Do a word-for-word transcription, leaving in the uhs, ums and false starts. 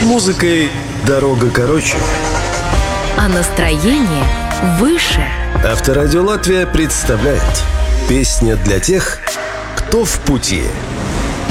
музыкой дорога короче. А настроение выше. Авторадио Латвия представляет: песня для тех, кто в пути.